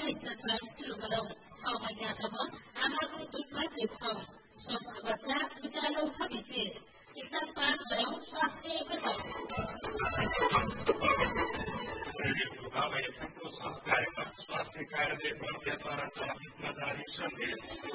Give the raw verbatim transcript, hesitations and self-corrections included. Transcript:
स्तनपान सुरु गरौँ। छ महिनासम्म आमाको दुधमा खुवाउँ। स्वस्थ बच्चा उज्यालो भविष्य। स्तनपान गरौँ, स्वास्थ्य बचाउँ। सहकार्यमा स्वास्थ्य कार्यालय प्रक्रियाद्वारा जारी सन्देश।